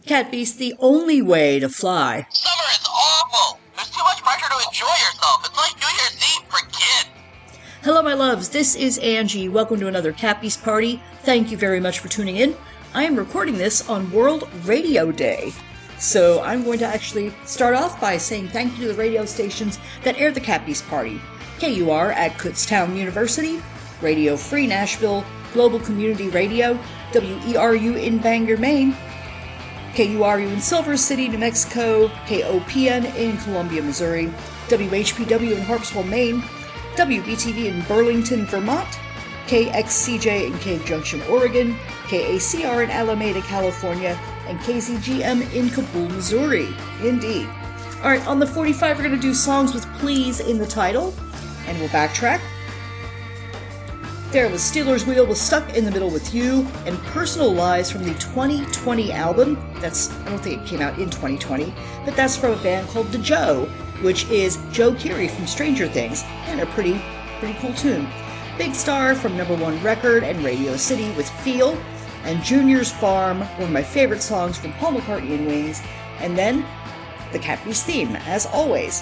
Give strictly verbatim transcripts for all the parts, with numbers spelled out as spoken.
Cat Beast, the only way to fly. Summer is awful. There's too much pressure to enjoy yourself. It's like New Year's Eve for kids. Hello, my loves. This is Angie. Welcome to another Cat Beast party. Thank you very much for tuning in. I am recording this on World Radio Day. So I'm going to actually start off by saying thank you to the radio stations that air the Cat Beast party. K U R at Kutztown University, Radio Free Nashville, Global Community Radio, W E R U in Bangor, Maine, K U R U in Silver City, New Mexico, K O P N in Columbia, Missouri, W H P W in Harpswell, Maine, W B T V in Burlington, Vermont, K X C J in Cave Junction, Oregon, K A C R in Alameda, California, and K Z G M in Kabul, Missouri. Indeed. Alright, on the forty-five, we're going to do songs with please in the title, and we'll backtrack. There was Stealers Wheel was Stuck in the Middle with You, and Personal Lies from the twenty twenty album. That's, I don't think it came out in twenty twenty, but that's from a band called The Joe, which is Joe Keery from Stranger Things, and a pretty, pretty cool tune. Big Star from Number One Record and Radio City with Feel, and Junior's Farm, one of my favorite songs from Paul McCartney and Wings, and then the Cat Beast theme, as always.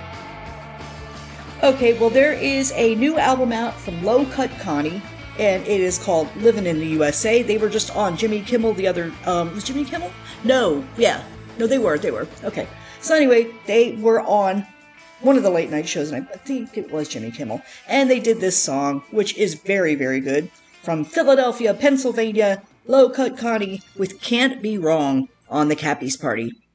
Okay, well, there is a new album out from Low Cut Connie, and it is called Living in the U S A. They were just on Jimmy Kimmel the other, um, was Jimmy Kimmel? No, yeah. No, they were, they were. Okay. So anyway, they were on one of the late night shows, and I think it was Jimmy Kimmel, and they did this song, which is very, very good, from Philadelphia, Pennsylvania, Low Cut Connie with Can't Be Wrong on the Cat Beast Party.